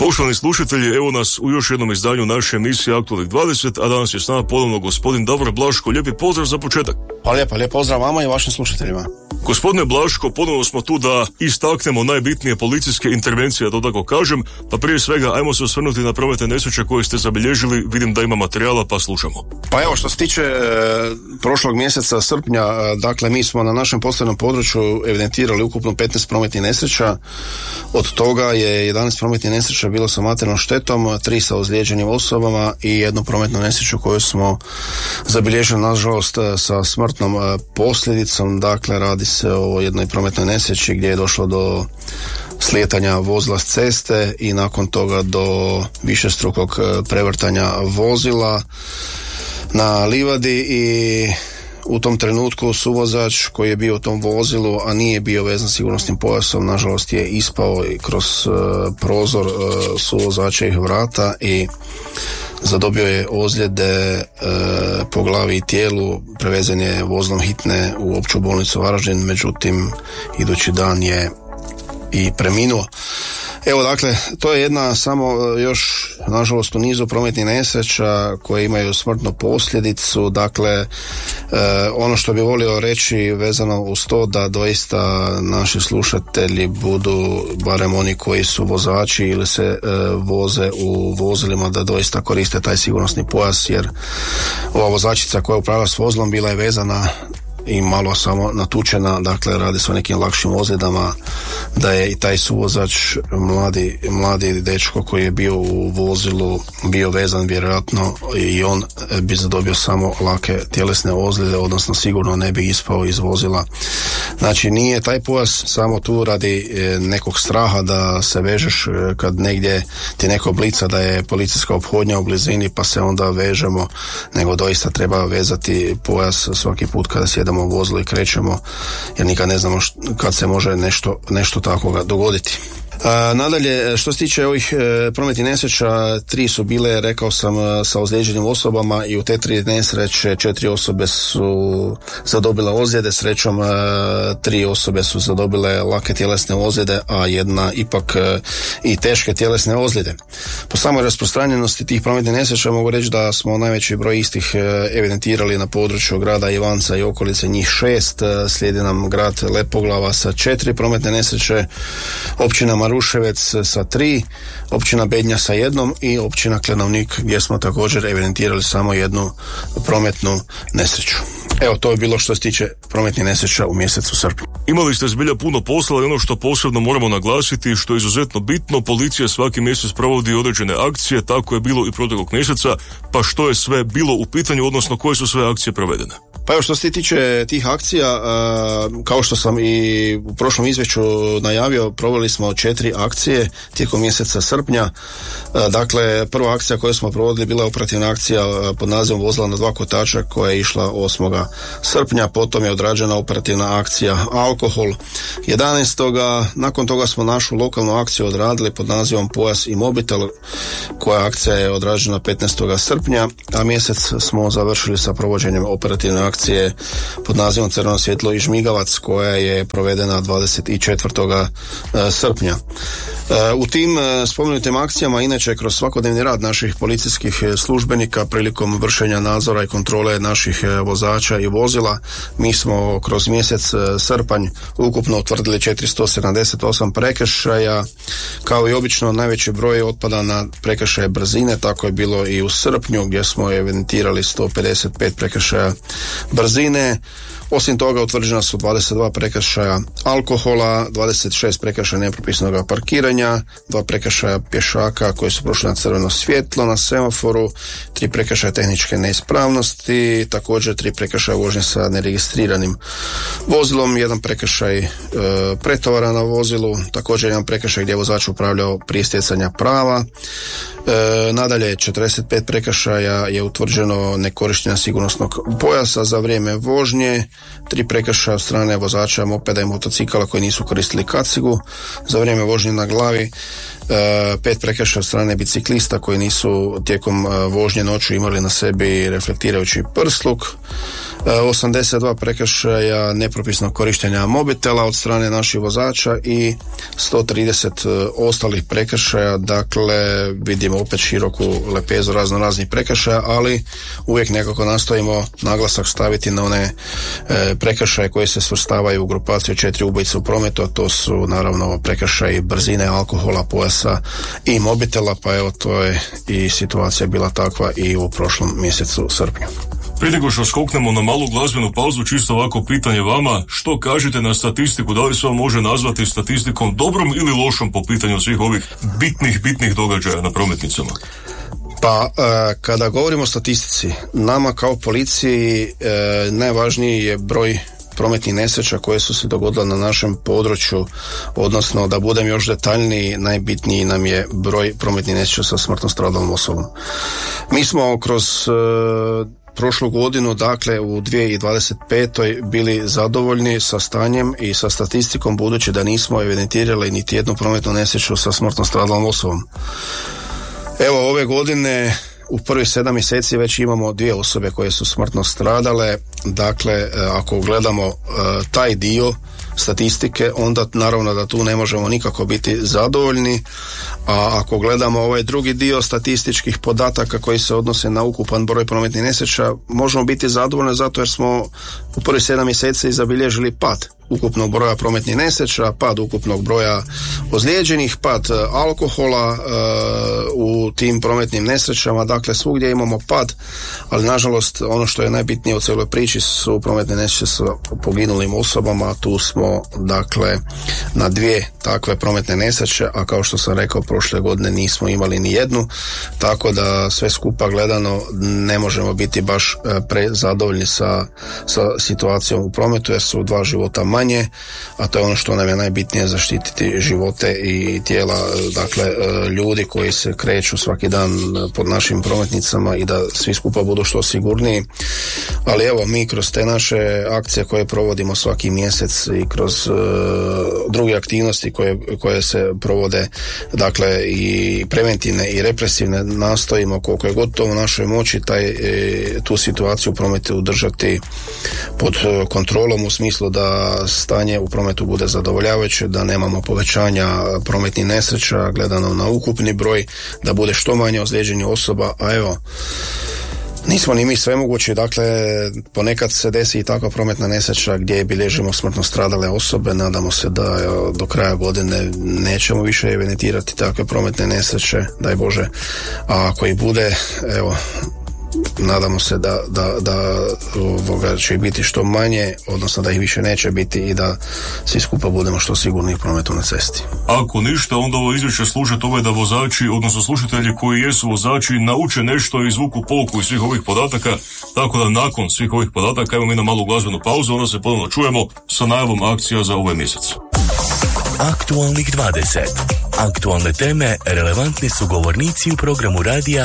Poštovani slušatelji, evo nas u još jednom izdanju naše emisije Aktualnih 20, a danas je s nama ponovno gospodin Davor Blaško. Lijepi pozdrav za početak. Hvala lijepa, lijep pozdrav vama i vašim slušateljima. Gospodine Blaško, ponovno smo tu da istaknemo najbitnije policijske intervencije, da tako kažem, pa prije svega ajmo se osvrnuti na prometne nesreće koje ste zabilježili, vidim da ima materijala pa slušamo. Pa evo, što se tiče prošlog mjeseca srpnja, dakle mi smo na našem poslovnom području evidentirali ukupno 15 prometnih nesreća, od toga je 11 prometnih nesreća bilo sa materijalnom štetom, 3 sa ozlijeđenim osobama i jednu prometnu nesreću koju smo zabilježili nažalost sa smrtnom posljedicom. Dakle, radi se o jednoj prometnoj nesreći gdje je došlo do slijetanja vozila s ceste i nakon toga do višestrukog prevrtanja vozila na livadi i u tom trenutku suvozač koji je bio u tom vozilu, a nije bio vezan sigurnosnim pojasom, nažalost je ispao kroz prozor suvozačevih vrata i zadobio je ozljede po glavi i tijelu, prevezen je vozilom hitne u opću bolnicu Varaždin, međutim idući dan je i preminuo. Evo, dakle, to je jedna samo još, nažalost, u nizu prometnih nesreća koje imaju smrtnu posljedicu. Dakle, ono što bi volio reći vezano uz to da doista naši slušatelji budu, barem oni koji su vozači ili se voze u vozilima, da doista koriste taj sigurnosni pojas, jer ova vozačica koja je upravila s vozilom bila je vezana i malo samo natučena, dakle radi se o nekim lakšim ozljedama, da je i taj suvozač mladi dečko koji je bio u vozilu bio vezan, vjerojatno i on bi zadobio samo lake tjelesne ozljede, odnosno sigurno ne bi ispao iz vozila. Znači nije taj pojas samo tu radi nekog straha da se vežeš kad negdje ti neko blica da je policijska ophodnja u blizini pa se onda vežemo, nego doista treba vezati pojas svaki put kada sjedamo u vozilo i krećemo, jer nikad ne znamo kad se može nešto takvoga dogoditi. Nadalje, što se tiče ovih prometnih nesreća, 3 su bile, rekao sam, sa ozlijeđenim osobama i u te 3 nesreće 4 osobe su zadobile ozljede, srećom 3 osobe su zadobile lake tjelesne ozljede, a jedna ipak i teške tjelesne ozljede. Po samoj rasprostranjenosti tih prometnih nesreća mogu reći da smo najveći broj istih evidentirali na području grada Ivanca i okolice, njih 6, slijedi nam grad Lepoglava sa 4 prometne nesreće, općina Maruševec sa 3, općina Bednja sa 1 i općina Klenovnik gdje smo također evidentirali samo jednu prometnu nesreću. Evo, to je bilo što se tiče prometnih nesreća u mjesecu srpnju. Imali ste zbilja puno posla, ali ono što posebno moramo naglasiti, što je izuzetno bitno, policija svaki mjesec provodi određene akcije, tako je bilo i proteklog mjeseca, pa što je sve bilo u pitanju, odnosno koje su sve akcije provedene? Pa evo, što se tiče tih akcija, kao što sam i u prošlom izvješću najavio, proveli smo 4 akcije tijekom mjeseca srpnja. Dakle, prva akcija koju smo provodili bila je operativna akcija pod nazivom Vozila na 2 kotača koja je išla 8. srpnja, potom je odrađena operativna akcija Alkohol 11. Nakon toga smo našu lokalnu akciju odradili pod nazivom Pojas i mobitel, koja akcija je odrađena 15. srpnja, a mjesec smo završili sa provođenjem operativne akcije pod nazivom Crveno svjetlo i žmigavac koja je provedena 24. srpnja. U tim spomenutim akcijama, inače kroz svakodnevni rad naših policijskih službenika prilikom vršenja nadzora i kontrole naših vozača i vozila, mi smo kroz mjesec srpanj ukupno utvrdili 478 prekršaja. Kao i obično, najveći broj otpada na prekršaje brzine, tako je bilo i u srpnju gdje smo evidentirali 155 prekršaja brzine. Osim toga utvrđena su 22 prekršaja alkohola, 26 prekršaja nepropisnog parkiranja, 2 prekršaja pješaka koji su prošli na crveno svjetlo na semaforu, 3 prekršaja tehničke neispravnosti, također 3 prekršaja vožnje sa neregistriranim vozilom, 1 prekršaj pretovara na vozilu, također 1 prekršaj gdje je vozač upravljao prije stjecanja prava. Nadalje, 45 prekršaja je utvrđeno nekorištenja sigurnosnog pojasa za vrijeme vožnje, 3 prekršaja od strane vozača mopeda i motocikala koji nisu koristili kacigu za vrijeme vožnje na glavi, 5 prekršaja od strane biciklista koji nisu tijekom vožnje noću imali na sebi reflektirajući prsluk, 82 prekršaja nepropisnog korištenja mobitela od strane naših vozača i 130 ostalih prekršaja. Dakle, vidimo opet široku lepezu raznih prekršaja, ali uvijek nekako nastojimo naglasak staviti na one prekršaje koji se svrstavaju u grupaciju 4 ubojice u prometu, a to su naravno prekršaji brzine, alkohola, pojasa i mobitela, pa evo to je i situacija bila takva i u prošlom mjesecu srpnju. Prije nego što skoknemo na malu glazbenu pauzu, čisto ovako pitanje vama, što kažete na statistiku, da li se vam može nazvati statistikom dobrom ili lošom po pitanju svih ovih bitnih događaja na prometnicama? Pa, kada govorimo o statistici, nama kao policiji najvažniji je broj prometnih nesreća koje su se dogodile na našem području, odnosno da budem još detaljniji, najbitniji nam je broj prometnih nesreća sa smrtno stradalom osobom. Mi smo kroz prošlu godinu, dakle u 2025. bili zadovoljni sa stanjem i sa statistikom, budući da nismo evidentirali niti jednu prometnu nesreću sa smrtno stradalom osobom. Evo, ove godine u prvih 7 mjeseci već imamo 2 osobe koje su smrtno stradale. Dakle, ako gledamo taj dio statistike, onda naravno da tu ne možemo nikako biti zadovoljni, a ako gledamo ovaj drugi dio statističkih podataka koji se odnose na ukupan broj prometnih nesreća, možemo biti zadovoljni zato jer smo u prvih 7 mjeseci zabilježili pad ukupnog broja prometnih nesreća, pad ukupnog broja ozlijeđenih, pad alkohola u tim prometnim nesrećama. Dakle, svugdje imamo pad, ali nažalost ono što je najbitnije u cijeloj priči su prometne nesreće sa poginulim osobama. Tu smo dakle na 2 takve prometne nesreće, a kao što sam rekao, prošle godine nismo imali ni jednu, tako da sve skupa gledano ne možemo biti baš prezadovoljni sa situacijom u prometu, jer su 2 života manje, a to je ono što nam je najbitnije, zaštititi živote i tijela, dakle ljudi koji se kreću svaki dan pod našim prometnicama i da svi skupa budu što sigurniji. Ali evo, mi kroz te naše akcije koje provodimo svaki mjesec i kroz druge aktivnosti koje se provode, dakle i preventivne i represivne, nastojimo koliko je god to u našoj moći tu situaciju u prometu držati pod kontrolom, u smislu da stanje u prometu bude zadovoljavajuće, da nemamo povećanja prometnih nesreća gledano na ukupni broj, da bude što manje ozlijeđenih osoba, a evo, nismo ni mi svemogući, dakle ponekad se desi i takva prometna nesreća gdje bilježimo smrtno stradale osobe. Nadamo se da do kraja godine nećemo više evidentirati takve prometne nesreće, daj Bože, a ako i bude, evo, nadamo se da će biti što manje, odnosno da ih više neće biti i da svi skupa budemo što sigurni u prometu na cesti. Ako ništa, onda ovo izvješće služe tome da vozači, odnosno slušatelji koji jesu vozači, nauče nešto i izvuku pouku iz svih ovih podataka, tako da nakon svih ovih podataka imamo mi na malu glazbenu pauzu, onda se ponovno čujemo sa najavom akcija za ovaj mjesec. Aktualnih 20. Aktualne teme relevantni su govornici u programu radija